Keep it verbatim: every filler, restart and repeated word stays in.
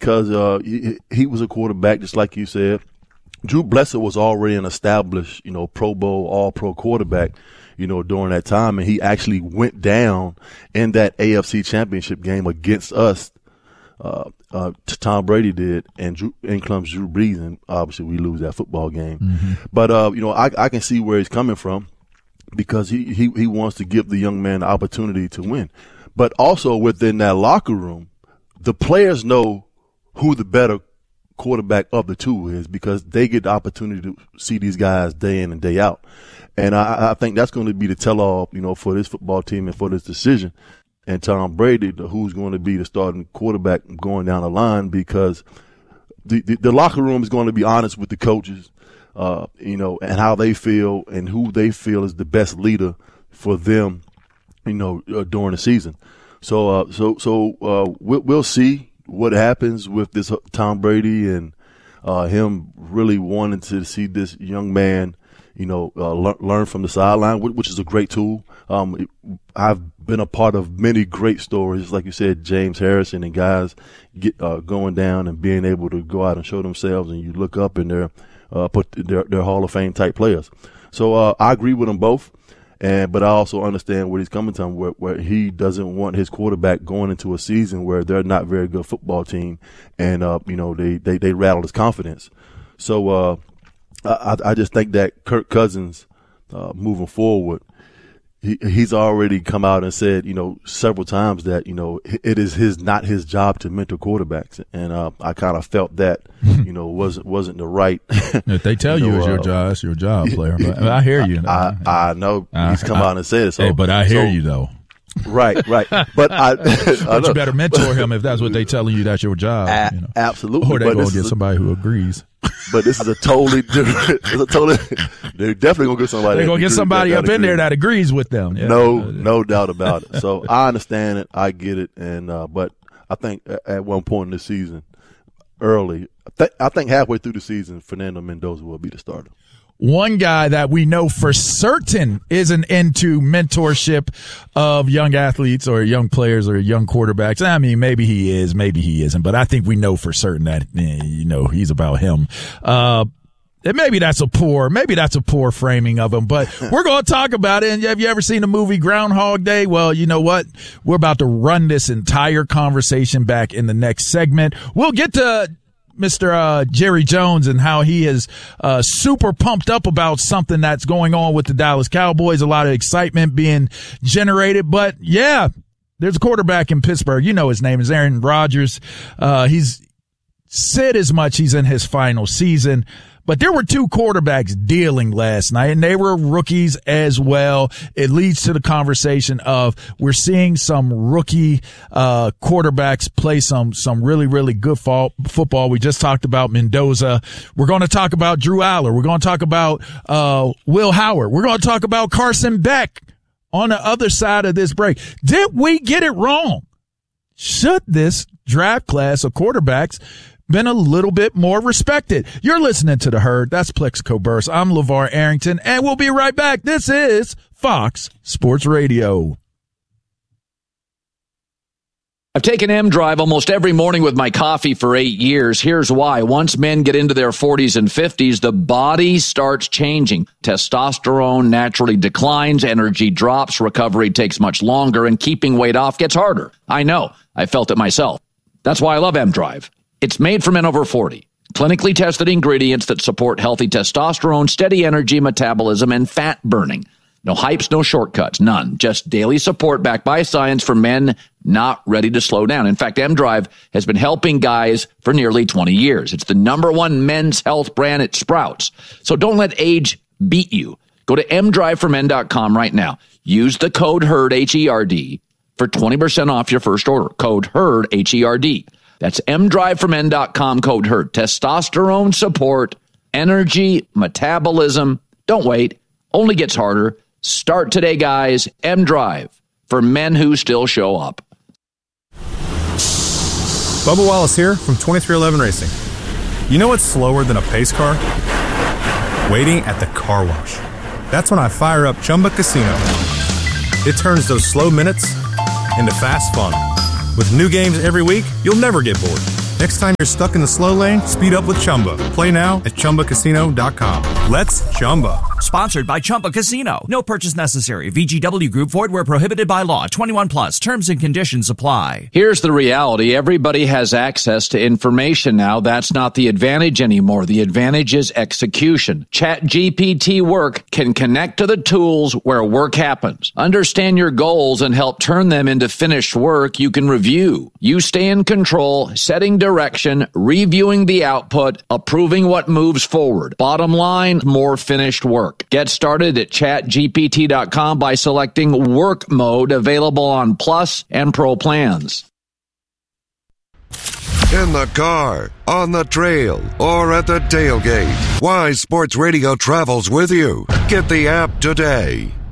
because uh, he, he was a quarterback, just like you said. Drew Bledsoe was already an established, you know, Pro Bowl, all-pro quarterback, you know, during that time. And he actually went down in that A F C Championship game against us. Uh, uh, Tom Brady did, and Drew, in comes Drew Brees, and obviously we lose that football game. Mm-hmm. But, uh, you know, I, I can see where he's coming from because he, he, he wants to give the young man the opportunity to win. But also within that locker room, the players know who the better quarterback of the two is because they get the opportunity to see these guys day in and day out. And I, I think that's going to be the tell-all, you know, for this football team and for this decision. And Tom Brady, who's going to be the starting quarterback going down the line, because the, the, the locker room is going to be honest with the coaches, uh, you know, and how they feel and who they feel is the best leader for them, you know, uh, during the season. So, uh, so, so, uh, we'll, we'll see what happens with this Tom Brady and, uh, him really wanting to see this young man, you know, uh, learn, learn from the sideline, which is a great tool. Um, it, I've been a part of many great stories, like you said, James Harrison and guys get, uh, going down and being able to go out and show themselves, and you look up and they're, uh, put, they're, they're Hall of Fame type players. So, uh, I agree with them both. And, but I also understand where he's coming from, where, where he doesn't want his quarterback going into a season where they're not very good football team. And, uh, you know, they, they, they rattle his confidence. So, uh, I, I just think that Kirk Cousins, uh, moving forward, he, he's already come out and said, you know, several times that, you know, it is his, not his job to mentor quarterbacks. And, uh, I kind of felt that, you know, wasn't, wasn't the right. If they tell you, you know, it's your uh, job, it's your job, player. But I hear you. I, I know he's come I, out and said it. So, hey, but I hear so, you though. Right, right. But I, but I you better mentor him if that's what they telling you that's your job. A- you know. Absolutely. Or they gonna get somebody who agrees. But this is a totally different. It's a totally. They're definitely gonna get somebody. They're gonna get somebody that, that up agrees. in there that agrees with them. Yeah. No, no doubt about it. So I understand it. I get it. And uh, but I think at one point in the season, early, I, th- I think halfway through the season, Fernando Mendoza will be the starter. One guy that we know for certain isn't into mentorship of young athletes or young players or young quarterbacks. I mean, maybe he is, maybe he isn't, but I think we know for certain that, eh, you know, he's about him. Uh, and maybe that's a poor, maybe that's a poor framing of him, but we're going to talk about it. And have you ever seen the movie Groundhog Day? Well, you know what? We're about to run this entire conversation back in the next segment. We'll get to Mister Uh, Jerry Jones and how he is uh, super pumped up about something that's going on with the Dallas Cowboys. A lot of excitement being generated. But, yeah, there's a quarterback in Pittsburgh. You know his name is Aaron Rodgers. Uh, he's said as much he's in his final season. But there were two quarterbacks dealing last night, and they were rookies as well. It leads to the conversation of we're seeing some rookie uh quarterbacks play some some really, really good fall, football. We just talked about Mendoza. We're going to talk about Drew Aller. We're going to talk about uh Will Howard. We're going to talk about Carson Beck on the other side of this break. Did we get it wrong? Should this draft class of quarterbacks been a little bit more respected? You're listening to The Herd. That's Plexico Burst. I'm LeVar Arrington, and we'll be right back. This is Fox Sports Radio. I've taken M-Drive almost every morning with my coffee for eight years. Here's why. Once men get into their forties and fifties, the body starts changing. Testosterone naturally declines, energy drops, recovery takes much longer, and keeping weight off gets harder. I know. I felt it myself. That's why I love M-Drive. It's made for men over forty. Clinically tested ingredients that support healthy testosterone, steady energy, metabolism, and fat burning. No hypes, no shortcuts, none. Just daily support backed by science for men not ready to slow down. In fact, M-Drive has been helping guys for nearly twenty years. It's the number one men's health brand at Sprouts. So don't let age beat you. Go to m drive for men dot com right now. Use the code HERD, H E R D, for twenty percent off your first order. Code HERD, H E R D. That's m drive for men dot com, code HERD. Testosterone support, energy, metabolism. Don't wait. Only gets harder. Start today, guys. M-Drive for men who still show up. Bubba Wallace here from twenty-three eleven Racing. You know what's slower than a pace car? Waiting at the car wash. That's when I fire up Chumba Casino. It turns those slow minutes into fast fun. With new games every week, you'll never get bored. Next time you're stuck in the slow lane, speed up with Chumba. Play now at Chumba Casino dot com. Let's Chumba. Sponsored by Chumba Casino. No purchase necessary. V G W Group. Void where prohibited by law. twenty-one plus. Terms and conditions apply. Here's the reality. Everybody has access to information now. That's not the advantage anymore. The advantage is execution. ChatGPT Work can connect to the tools where work happens. Understand your goals and help turn them into finished work you can review. You stay in control, setting direction, reviewing the output, approving what moves forward. Bottom line, more finished work. Get started at chat G P T dot com by selecting Work Mode, available on Plus and Pro plans. In the car, on the trail, or at the tailgate, Wise Sports Radio travels with you. Get the app today.